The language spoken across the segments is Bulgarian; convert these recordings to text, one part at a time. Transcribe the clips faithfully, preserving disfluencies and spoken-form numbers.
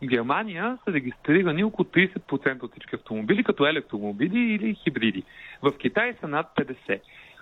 В Германия са регистрирани около трийсет процента от всички автомобили, като електромобили или хибриди. В Китай са над петдесет.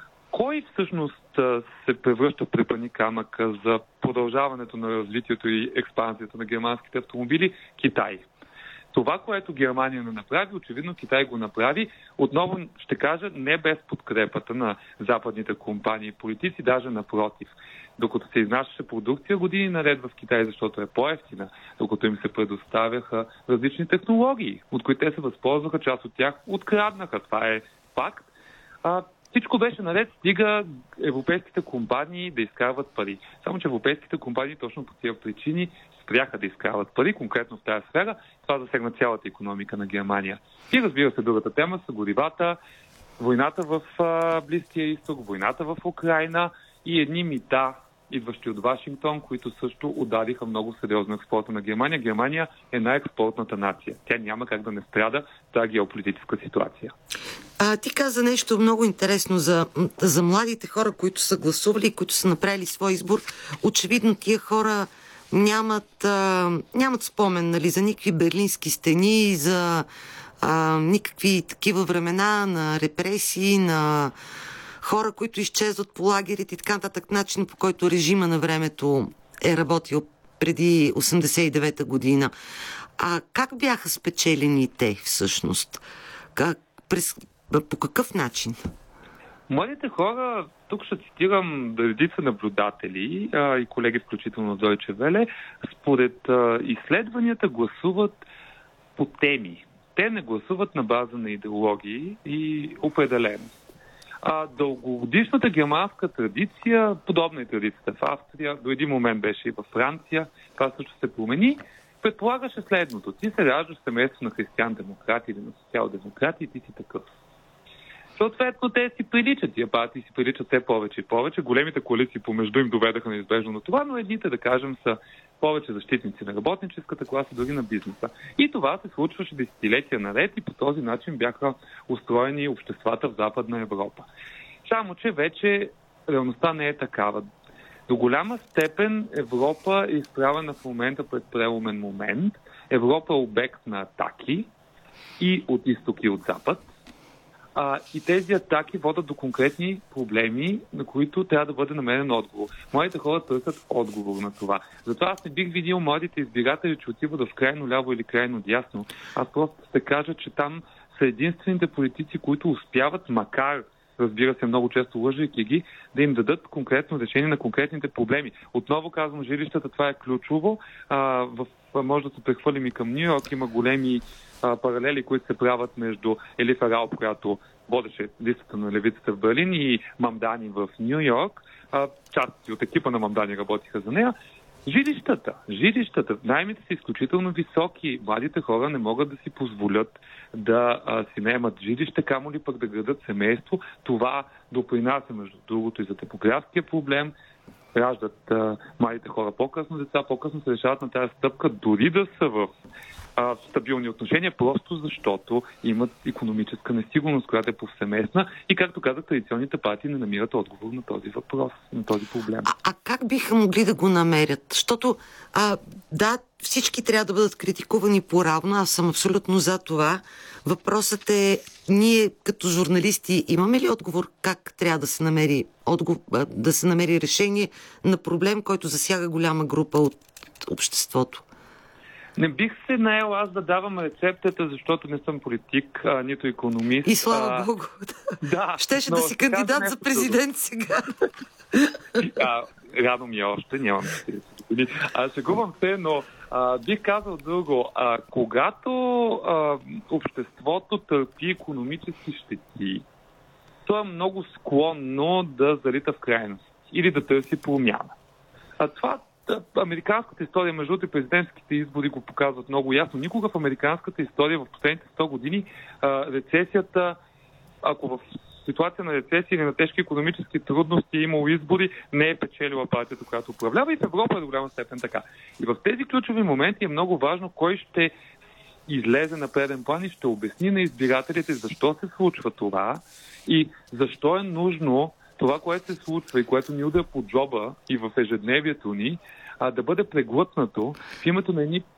Кой всъщност се превръща в препъни камъка за продължаването на развитието и експанзията на германските автомобили? Китай. Това, което Германия не направи, очевидно Китай го направи. Отново ще кажа, не без подкрепата на западните компании и политици, даже напротив. Докато се изнасяше продукция години наред в Китай, защото е по-евтина, докато им се предоставяха различни технологии, от които те се възползваха, част от тях откраднаха. Това е факт. А, всичко беше наред, стига европейските компании да изкарват пари. Само че европейските компании точно по тези причини спряха да изкарват пари, конкретно в тази сфера. Това засегна цялата икономика на Германия. И разбира се, другата тема са горивата, войната в а, Близкия изток, войната в Украйна и едни мита, идващи от Вашингтон, които също удариха много сериозно експорта на Германия. Германия е най-експортната нация. Тя няма как да не страда тази геополитическа ситуация. А, ти каза нещо много интересно за, за младите хора, които са гласували, които са направили свой избор. Очевидно тия хора нямат, а, нямат спомен, нали, за никакви берлински стени, за а, никакви такива времена на репресии, на хора, които изчезват по лагерите и така нататък, начин по който режима на времето е работил преди осемдесет и девета година. А как бяха спечелени те всъщност? Как, през, по какъв начин? Младите хора, тук ще цитирам редица наблюдатели а, и колеги, включително Deutsche Welle, според а, изследванията гласуват по теми. Те не гласуват на база на идеологии и определеност. А дългогодишната германска традиция, подобна и традицията в Австрия, до един момент беше и във Франция, това също се промени, предполагаше следното. Ти се раждаш в семейство на християн-демократи или на социал-демократи и ти си такъв. Съответно, те си приличат, тия партии си приличат все повече и повече. Големите коалиции помежду им доведаха неизбежно на това, но едните, да кажем, са повече защитници на работническата класа, дори на бизнеса. И това се случваше десетилетия наред и по този начин бяха устроени обществата в Западна Европа. Само че вече реалността не е такава. До голяма степен Европа е изправена в момента пред преломен момент. Европа е обект на атаки и от изток и от запад. А, и тези атаки водят до конкретни проблеми, на които трябва да бъде намерен отговор. Младите хора търсят отговор на това. Затова аз не бих видил младите избиратели, че отиват в крайно ляво или крайно дясно. Аз просто ще кажа, че там са единствените политици, които успяват, макар, разбира се, много често лъжейки ги, да им дадат конкретно решение на конкретните проблеми. Отново казвам, жилищата, това е ключово. А, в, може да се прехвърлим и към Ню Йорк. Има големи а, паралели, които се правят между Ели Ферал, която водеше листата на левицата в Берлин, и Мамдани в Ню Йорк. А, части от екипа на Мамдани работиха за нея. Жилищата, жилищата, наемите са изключително високи. Младите хора не могат да си позволят да а, си наемат жилище, камо ли пък да градат семейство. Това допринася, между другото, и за демографския проблем. Раждат а, младите хора по-късно деца, по-късно се решават на тази стъпка, дори да са в а, стабилни отношения, просто защото имат икономическа несигурност, която е повсеместна и, както казах, традиционните партии не намират отговор на този въпрос, на този проблем. А, а как биха могли да го намерят? Защото, а, да, всички трябва да бъдат критикувани по-равно, аз съм абсолютно за това. Въпросът е, ние като журналисти имаме ли отговор как трябва да се намери, отговор, да се намери решение на проблем, който засяга голяма група от обществото? Не бих се наел аз да давам рецептата, защото не съм политик, а, нито икономист. И слава а, Богу. Да. Щеше да си кандидат за президент сега. А, рано ми е още, нямам четирийсет години. А, шегувам се, но а, бих казал друго. А, когато а, обществото търпи икономически щети, то е много склонно да залита в крайност или да търси промяна. А това американската история, между другото, президентските избори го показват много ясно. Никога в американската история в последните сто години а, рецесията, ако в ситуация на рецесия или на тежки икономически трудности е имало избори, не е печелила партията, която управлява, и в Европа е до голяма степен така. И в тези ключови моменти е много важно кой ще излезе на преден план и ще обясни на избирателите защо се случва това и защо е нужно това, което се случва и което ни удря по джоба и в ежедневието ни, а, да бъде преглътнато в името на едни